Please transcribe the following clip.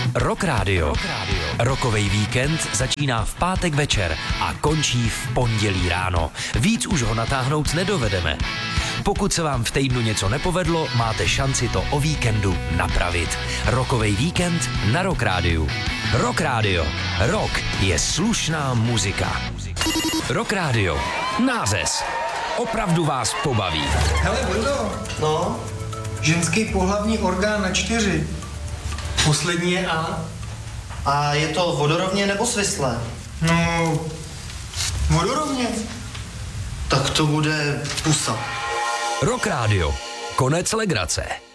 Rock Radio. Rockovej víkend začíná v pátek večer a končí v pondělí ráno. Víc už ho natáhnout nedovedeme. Pokud se vám v týdnu něco nepovedlo, máte šanci to o víkendu napravit. Rockovej víkend na Rock Radio. Rock Radio. Rock je slušná muzika. Rock Radio. Nářez. Opravdu vás pobaví. Hele, Bodo. No? Ženský pohlavní orgán na 4. Poslední je A. A je to vodorovně nebo svislé? No, vodorovně. Tak to bude pusa. Rock Radio. Konec legrace.